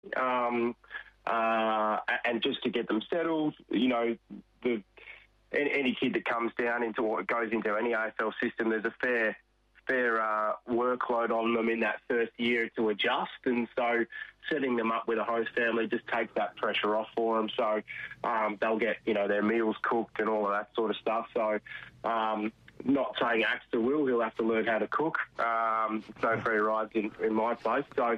and just to get them settled. Any kid that comes down into or goes into any AFL system, there's a fair workload on them in that first year to adjust, and so setting them up with a host family just takes that pressure off for them. So they'll get their meals cooked and all of that sort of stuff. So not saying Axter he'll have to learn how to cook. No free rides in my place. So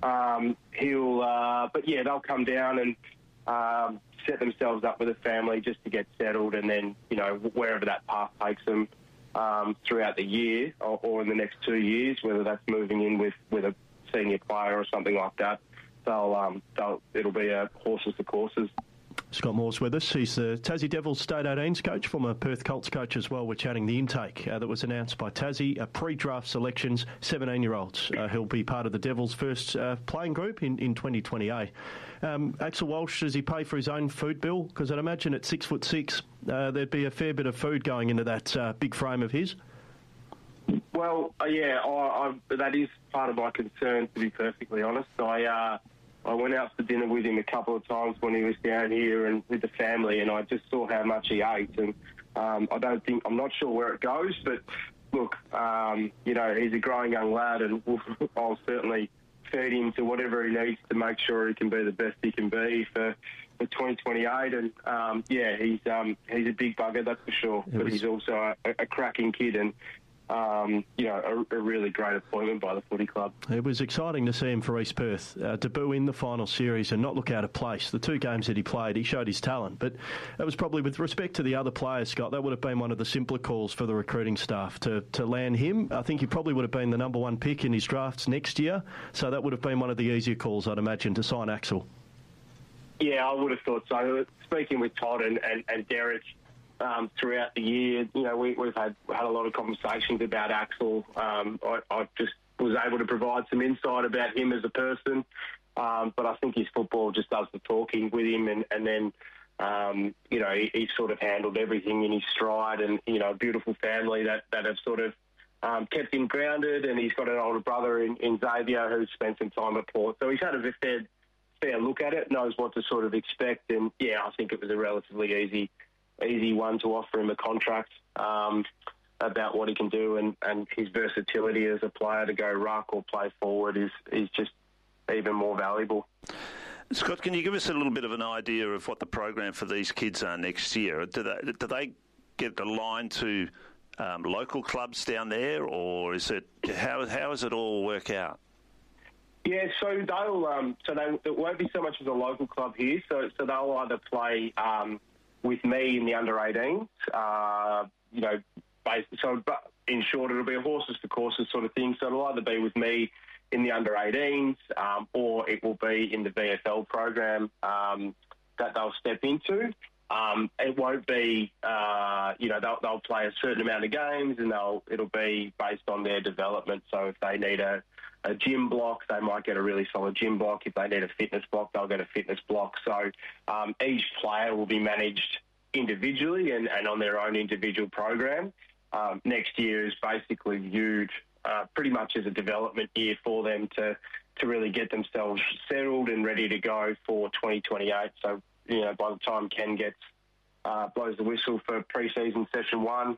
they'll come down and set themselves up with a family just to get settled, and then wherever that path takes them throughout the year or in the next 2 years, whether that's moving in with a senior player or something like that, it'll be horses for courses. Scott Moore's with us. He's the Tassie Devils State 18s coach, former Perth Colts coach as well. We're chatting the intake that was announced by Tassie, pre-draft selections, 17-year-olds. He'll be part of the Devils' first playing group in 2028. Axel Walsh, does he pay for his own food bill? Because I'd imagine at 6'6", there'd be a fair bit of food going into that big frame of his. Well, that is part of my concern, to be perfectly honest. I went out for dinner with him a couple of times when he was down here and with the family, and I just saw how much he ate. And I'm not sure where it goes, but look, he's a growing young lad, and I'll certainly feed him to whatever he needs to make sure he can be the best he can be for 2028. And he's a big bugger, that's for sure. But he's also a cracking kid, and a really great appointment by the footy club. It was exciting to see him for East Perth debut in the final series and not look out of place. The 2 games that he played, he showed his talent, but that was probably, with respect to the other players, Scott, that would have been one of the simpler calls for the recruiting staff to land him. I think he probably would have been the number 1 pick in his drafts next year, so that would have been one of the easier calls, I'd imagine, to sign Axel. Yeah, I would have thought so. Speaking with Todd and Derek throughout the year, we've had a lot of conversations about Axel. I just was able to provide some insight about him as a person, but I think his football just does the talking with him, and then he sort of handled everything in his stride, and a beautiful family that have sort of kept him grounded, and he's got an older brother in Xavier who's spent some time at Port, so he's had a fair look at it, knows what to sort of expect, and I think it was a relatively easy one to offer him a contract about what he can do, and his versatility as a player to go ruck or play forward is just even more valuable. Scott, can you give us a little bit of an idea of what the program for these kids are next year? Do they get aligned to local clubs down there, or is it how does it all work out? Yeah, so it won't be so much as a local club here. So they'll either play with me in the under-18s, but in short, it'll be a horses for courses sort of thing. So it'll either be with me in the under-18s, or it will be in the VFL program that they'll step into. It won't be, they'll play a certain amount of games, and it'll be based on their development. So if they need a gym block, they might get a really solid gym block. If they need a fitness block, they'll get a fitness block. So each player will be managed individually and on their own individual program. Next year is basically viewed pretty much as a development year for them to really get themselves settled and ready to go for 2028. So, by the time Ken blows the whistle for pre-season session 1,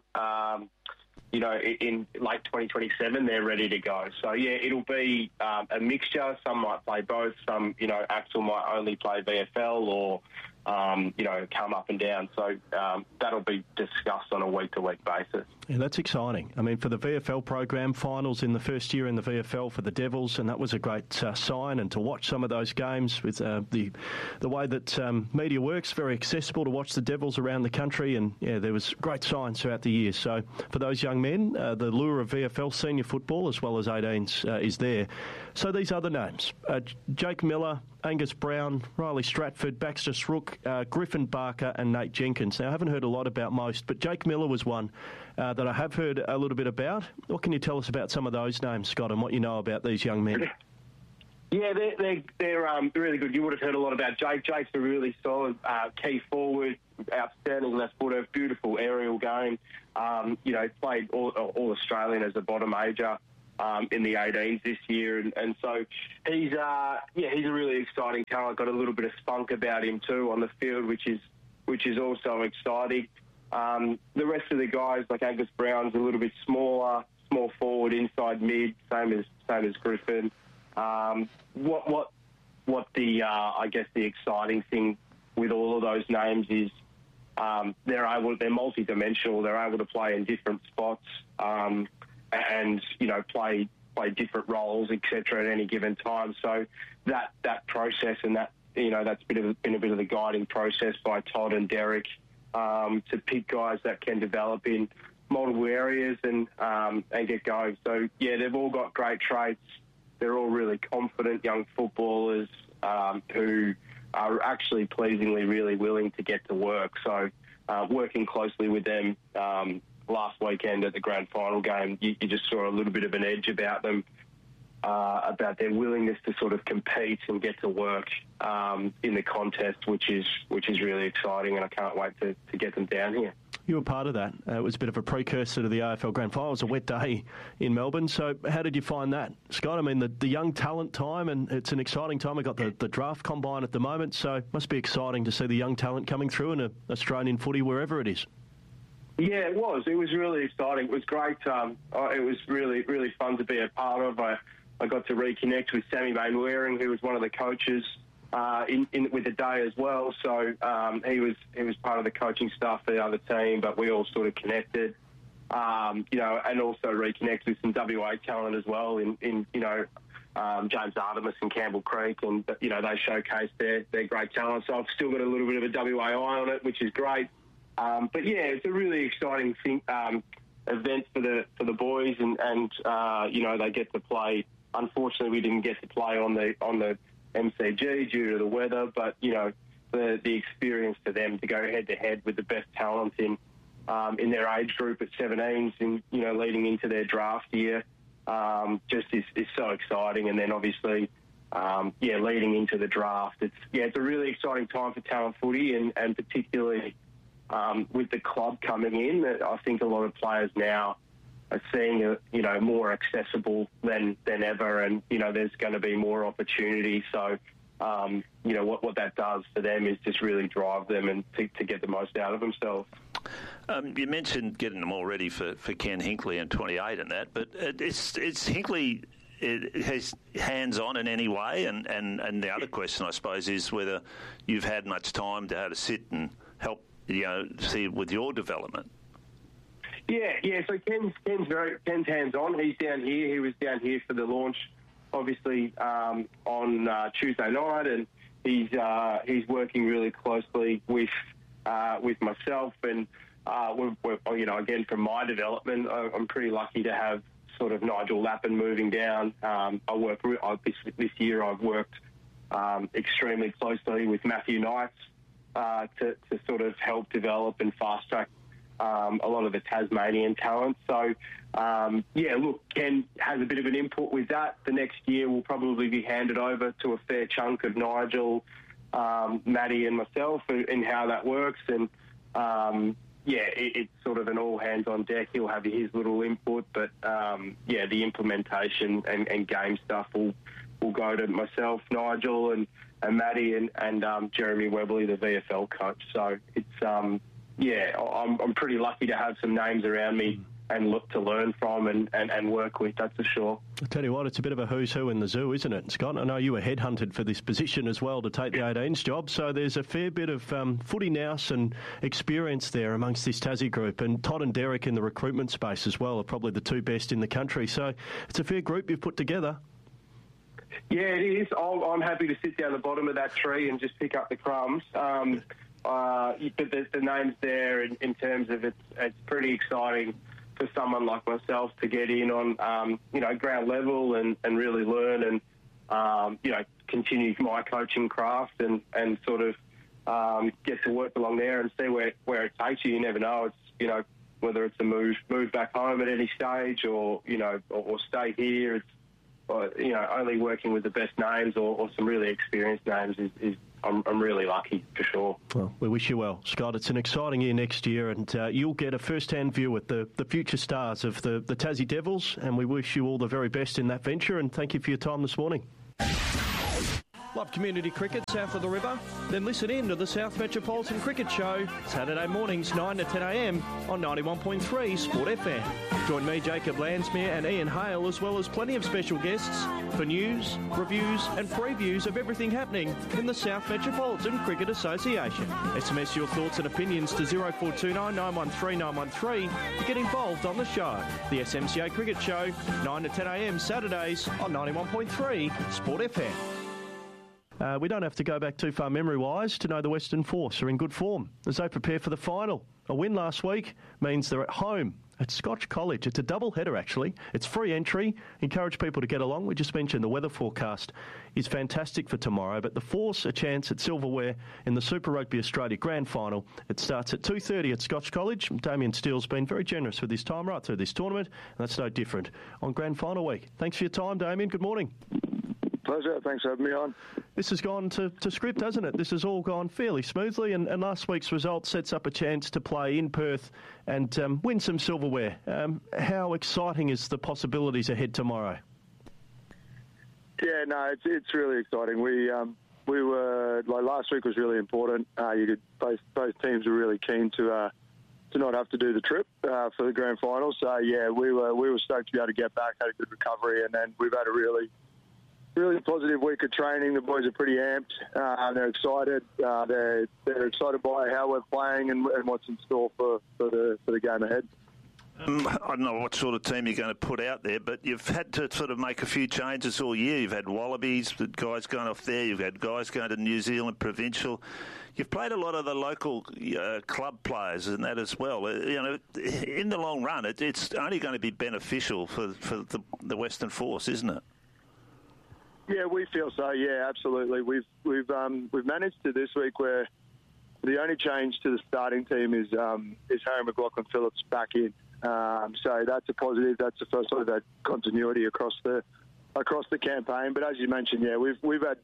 in late 2027, they're ready to go. So, it'll be a mixture. Some might play both. Some, Axel might only play VFL or, come up and down. So that'll be discussed on a week-to-week basis. Yeah, that's exciting. I mean, for the VFL program, finals in the first year in the VFL for the Devils, and that was a great sign. And to watch some of those games with the way that media works, very accessible to watch the Devils around the country. And, there was great signs throughout the year. So for those young men, the lure of VFL senior football as well as 18s is there. So these other names, Jake Miller, Angus Brown, Riley Stratford, Baxter Srook, Griffin Barker and Nate Jenkins. Now, I haven't heard a lot about most, but Jake Miller was one that I have heard a little bit about. What can you tell us about some of those names, Scott, and what you know about these young men? Yeah, they're really good. You would have heard a lot about Jake. Jake's a really solid key forward, outstanding left footer, beautiful aerial game. Played all Australian as a bottom major in the 18s this year, and so he's a really exciting talent. Got a little bit of spunk about him too on the field, which is also exciting. The rest of the guys, like Angus Brown's a little bit smaller, small forward, inside mid, same as Griffin. What the I guess the exciting thing with all of those names is they're multi-dimensional. They're able to play in different spots and play different roles, etc. at any given time. So that process and that's been a bit of the guiding process by Todd and Derek to pick guys that can develop in multiple areas and get going. So yeah, they've all got great traits. They're all really confident young footballers who are actually pleasingly really willing to get to work. So working closely with them last weekend at the grand final game, you just saw a little bit of an edge about them, about their willingness to sort of compete and get to work in the contest, which is really exciting, and I can't wait to get them down here. You were part of that. It was a bit of a precursor to the AFL Grand Final. It was a wet day in Melbourne. So how did you find that, Scott? I mean, the young talent time, and it's an exciting time. We've got the draft combine at the moment, so it must be exciting to see the young talent coming through in Australian footy, wherever it is. Yeah, it was. It was really exciting. It was great. It was really, really fun to be a part of. I got to reconnect with Sammy Mainwaring, who was one of the coaches with the day as well. So he was part of the coaching staff for the other team, but we all sort of connected, and also reconnected with some WA talent as well in James Artemis and Campbell Creek, and they showcased their great talent. So I've still got a little bit of a WA eye on it, which is great. But yeah, it's a really exciting event for the boys, and they get to play. Unfortunately, we didn't get to play on the MCG due to the weather, but the experience for them to go head to head with the best talent in their age group at 17s and leading into their draft year just is so exciting. And then obviously leading into the draft, it's a really exciting time for talent footy, and particularly with the club coming in, I think a lot of players now are seeing it, more accessible than ever, and there's going to be more opportunity. So, what that does for them is just really drive them and to get the most out of themselves. You mentioned getting them all ready for Ken Hinkley in 28 and that, but it's Hinkley. It has hands-on in any way, and the other question, I suppose, is whether you've had much time to sit and help, see with your development. Yeah. So Ken's hands-on. He's down here. He was down here for the launch, obviously, on Tuesday night, and he's working really closely with myself, and we're again, from my development, I'm pretty lucky to have sort of Nigel Lappin moving down. This year I've worked extremely closely with Matthew Knights to sort of help develop and fast track a lot of the Tasmanian talent. So, Ken has a bit of an input with that. The next year will probably be handed over to a fair chunk of Nigel, Matty and myself in how that works. And, it's sort of an all-hands-on deck. He'll have his little input, but, the implementation and game stuff will go to myself, Nigel and Matty and Jeremy Webley, the VFL coach. So it's... I'm pretty lucky to have some names around me and look to learn from and work with, that's for sure. I tell you what, it's a bit of a who's who in the zoo, isn't it, Scott? I know you were headhunted for this position as well to take the 18s job, so there's a fair bit of footy nous and experience there amongst this Tassie group, and Todd and Derek in the recruitment space as well are probably the two best in the country, so it's a fair group you've put together. Yeah, it is. I'm happy to sit down the bottom of that tree and just pick up the crumbs. But the names there in terms of it's pretty exciting for someone like myself to get in on, ground level and really learn and, continue my coaching craft and sort of get to work along there and see where it takes you. You never know. It's, whether it's a move back home at any stage or, or stay here. only working with the best names or some really experienced names I'm really lucky, for sure. Well, we wish you well, Scott. It's an exciting year next year, and you'll get a first-hand view at the future stars of the Tassie Devils, and we wish you all the very best in that venture, and thank you for your time this morning. Love community cricket south of the river? Then listen in to the South Metropolitan Cricket Show, Saturday mornings 9 to 10 a.m. on 91.3 Sport FM. Join me, Jacob Landsmere and Ian Hale, as well as plenty of special guests for news, reviews and previews of everything happening in the South Metropolitan Cricket Association. SMS your thoughts and opinions to 0429 913 913 to get involved on the show. The SMCA Cricket Show, 9 to 10 a.m. Saturdays on 91.3 Sport FM. We don't have to go back too far memory-wise to know the Western Force are in good form as they prepare for the final. A win last week means they're at home at Scotch College. It's a double header, actually. It's free entry. Encourage people to get along. We just mentioned the weather forecast is fantastic for tomorrow, but the Force a chance at silverware in the Super Rugby Australia Grand Final. It starts at 2:30 at Scotch College. Damien Steele's been very generous with his time right through this tournament, and that's no different on Grand Final week. Thanks for your time, Damien. Good morning. Pleasure. Thanks for having me on. This has gone to script, hasn't it? This has all gone fairly smoothly, and last week's result sets up a chance to play in Perth and win some silverware. How exciting is the possibilities ahead tomorrow? Yeah, no, it's really exciting. We were last week was really important. Both teams were really keen to not have to do the trip for the grand final. So yeah, we were stoked to be able to get back, had a good recovery, and then we've had a really positive week of training. The boys are pretty amped. They're excited. They're excited by how we're playing and what's in store for the game ahead. I don't know what sort of team you're going to put out there, but you've had to sort of make a few changes all year. You've had Wallabies, the guys going off there. You've had guys going to New Zealand Provincial. You've played a lot of the local club players and that as well. In the long run, it's only going to be beneficial for the Western Force, isn't it? Yeah, we feel so. Yeah, absolutely. We've managed to this week where the only change to the starting team is Harry McLaughlin-Phillips back in. So that's a positive. That's the first sort of that continuity across the campaign. But as you mentioned, yeah, we've had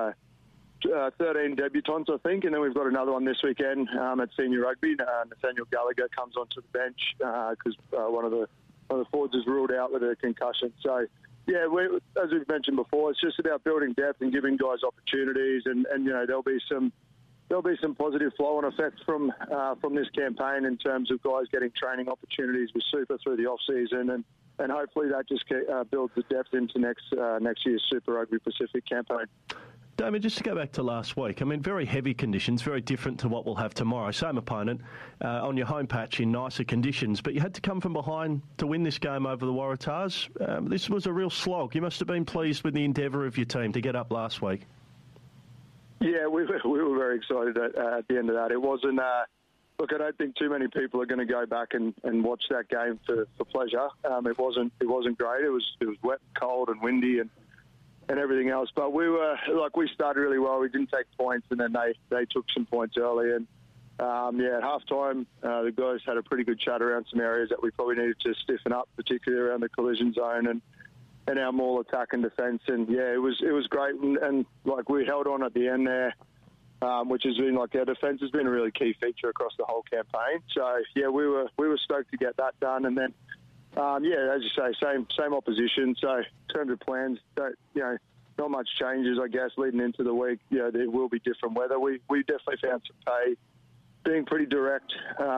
13 debutants, I think, and then we've got another one this weekend at senior rugby. Nathaniel Gallagher comes onto the bench because one of the forwards is ruled out with a concussion. So. Yeah, as we've mentioned before, it's just about building depth and giving guys opportunities, and there'll be some positive flow-on effects from this campaign in terms of guys getting training opportunities with Super through the off-season, and hopefully that just builds the depth into next year's Super Rugby Pacific campaign. Damien, just to go back to last week, I mean, very heavy conditions, very different to what we'll have tomorrow. Same opponent on your home patch in nicer conditions, but you had to come from behind to win this game over the Waratahs. This was a real slog. You must have been pleased with the endeavour of your team to get up last week. Yeah, we were very excited at the end of that. It wasn't... Look, I don't think too many people are going to go back and watch that game for pleasure. It wasn't great. It was wet, cold and windy and everything else. But we started really well. We didn't take points, and then they took some points early. And at halftime, the guys had a pretty good chat around some areas that we probably needed to stiffen up, particularly around the collision zone and our maul attack and defence. And yeah, it was great. And we held on at the end there, which has been our defence has been a really key feature across the whole campaign. So yeah, we were stoked to get that done. And then. As you say, same opposition. So in terms of plans, not much changes, I guess, leading into the week. There will be different weather. We definitely found some pay being pretty direct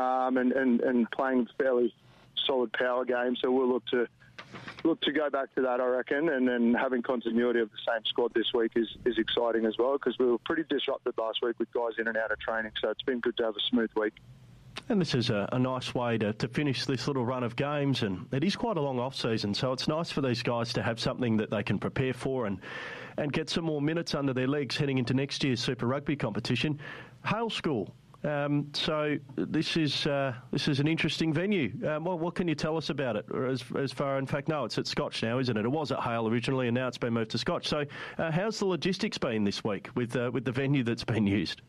and playing fairly solid power games. So we'll look to go back to that, I reckon. And then having continuity of the same squad this week is exciting as well, because we were pretty disrupted last week with guys in and out of training. So it's been good to have a smooth week. And this is a nice way to finish this little run of games, and it is quite a long off-season, so it's nice for these guys to have something that they can prepare for and get some more minutes under their legs heading into next year's Super Rugby competition. Hale School. So this is an interesting venue. What can you tell us about it? As far, in fact, no, it's at Scotch now, isn't it? It was at Hale originally, and now it's been moved to Scotch. So how's the logistics been this week with the venue that's been used?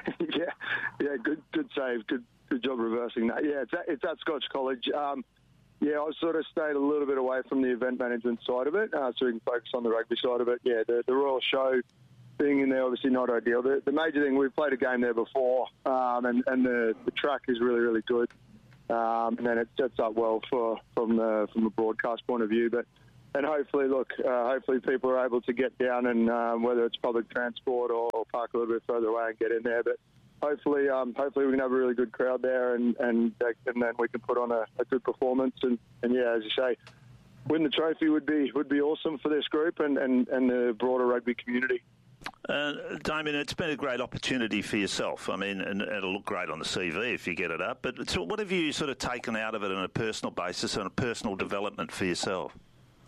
Yeah, good save, good job reversing that. Yeah, it's at Scotch College. I sort of stayed a little bit away from the event management side of it, so we can focus on the rugby side of it. Yeah, the Royal Show being in there, obviously not ideal. The major thing, we've played a game there before, and the track is really, really good. And then it sets up well from a broadcast point of view. And hopefully, hopefully people are able to get down and whether it's public transport or park a little bit further away and get in there. But hopefully we can have a really good crowd there and then we can put on a good performance. And yeah, as you say, win the trophy would be awesome for this group and the broader rugby community. Damien, it's been a great opportunity for yourself. I mean, and it'll look great on the CV if you get it up. But so what have you sort of taken out of it on a personal basis and a personal development for yourself?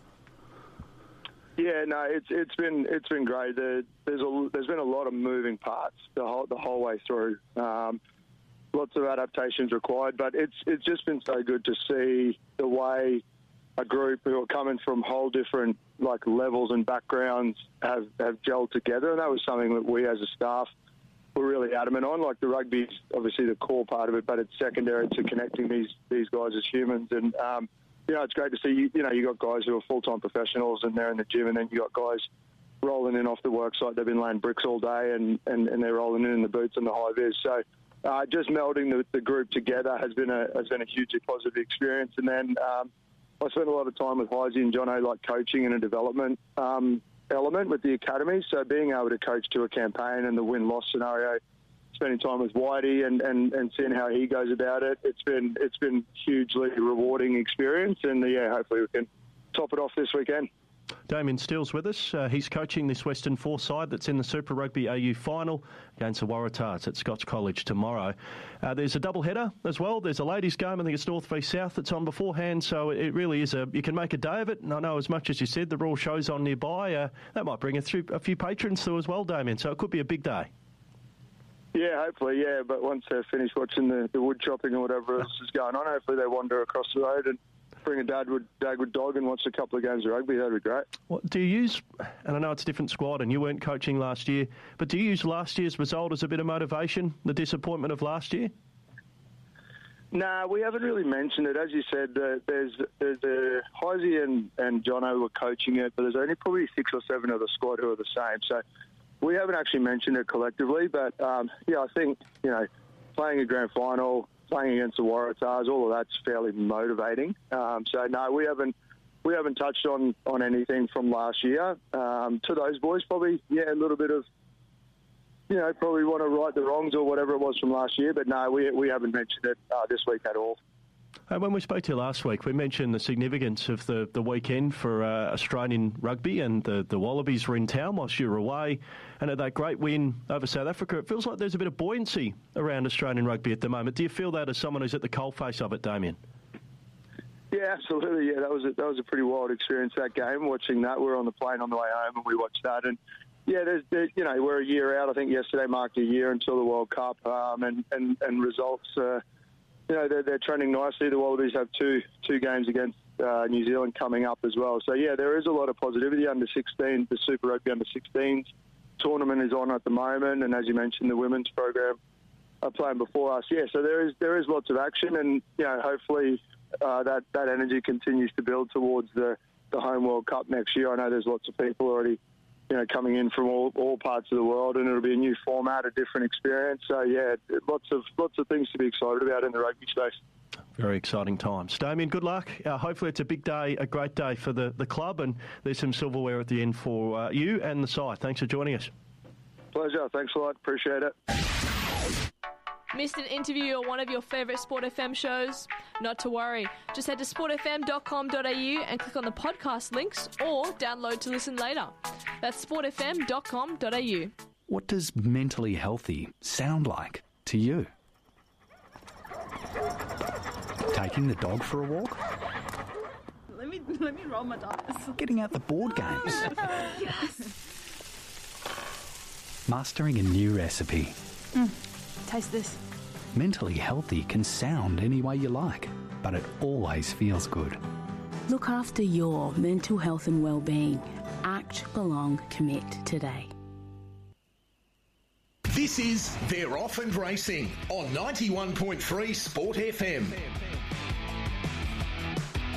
Yeah, no, it's been great. There's been a lot of moving parts the whole way through. Lots of adaptations required, but it's just been so good to see the way a group who are coming from whole different levels and backgrounds have gelled together, and that was something that we as a staff were really adamant on. The rugby's obviously the core part of it, but it's secondary to connecting these guys as humans. And it's great to see you got guys who are full-time professionals and they're in the gym, and then you got guys rolling in off the work site. They've been laying bricks all day and they're rolling in the boots and the high vis. So just melding the group together has been a hugely positive experience. And then I spent a lot of time with Heisey and Jono, coaching and a development element with the academy. So being able to coach to a campaign and the win-loss scenario, spending time with Whitey and seeing how he goes about it, it's been hugely rewarding experience. And hopefully we can top it off this weekend. Damien Steele's with us. He's coaching this Western Force side that's in the Super Rugby AU final against the Waratahs at Scots College tomorrow. There's a double header as well. There's a ladies' game. I think it's North v South that's on beforehand. So it really is you can make a day of it. And I know, as much as you said, the Royal Show's on nearby. That might bring a few patrons through as well, Damien. So it could be a big day. Yeah, hopefully, yeah. But once they're finished watching the wood chopping or whatever else is going on, hopefully they wander across the road and bring a dagwood dog and watch a couple of games of rugby. That'd be great. What do you use, and I know it's a different squad and you weren't coaching last year, but do you use last year's result as a bit of motivation, the disappointment of last year? No, we haven't really mentioned it. As you said, there's Heisey and Jono who are coaching it, but there's only probably 6 or 7 of the squad who are the same. So we haven't actually mentioned it collectively, but I think, playing a grand final, playing against the Waratahs, all of that's fairly motivating. So no, we haven't touched on anything from last year. To those boys, probably a little bit of, probably want to right the wrongs or whatever it was from last year. But no, we haven't mentioned it this week at all. When we spoke to you last week, we mentioned the significance of the weekend for Australian rugby, and the Wallabies were in town whilst you were away, and at that great win over South Africa, it feels like there's a bit of buoyancy around Australian rugby at the moment. Do you feel that as someone who's at the coalface of it, Damien? Yeah, absolutely. Yeah, that was a pretty wild experience, that game. Watching that, we were on the plane on the way home and we watched that, and yeah, we're a year out. I think yesterday marked a year until the World Cup, and results. They're trending nicely. The Wallabies have two games against New Zealand coming up as well. So, yeah, there is a lot of positivity. Under-16, the Super Rugby Under-16s tournament is on at the moment. And as you mentioned, the women's program are playing before us. Yeah, so there is lots of action. And, hopefully that energy continues to build towards the home World Cup next year. I know there's lots of people already coming in from all parts of the world, and it'll be a new format, a different experience. So, yeah, lots of things to be excited about in the rugby space. Very exciting times. Damien, good luck. Hopefully it's a big day, a great day for the club, and there's some silverware at the end for you and the side. Thanks for joining us. Pleasure. Thanks a lot. Appreciate it. Missed an interview on one of your favourite Sport FM shows? Not to worry. Just head to sportfm.com.au and click on the podcast links, or download to listen later. That's sportfm.com.au. What does mentally healthy sound like to you? Taking the dog for a walk? Let me roll my dice. Getting out the board games? Yes. Mastering a new recipe? Taste this. Mentally healthy can sound any way you like, but it always feels good. Look after your mental health and well-being. Act, belong, commit today. This is They're Off and Racing on 91.3 Sport FM.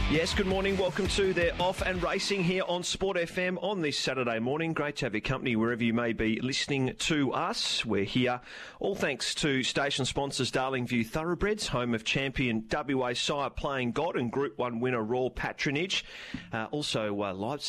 Yes, good morning. Welcome to They're Off and Racing here on Sport FM on this Saturday morning. Great to have your company wherever you may be listening to us. We're here all thanks to station sponsors Darlingview Thoroughbreds, home of champion WA Sire Playing God and Group 1 winner Royal Patronage. Also, Leipzig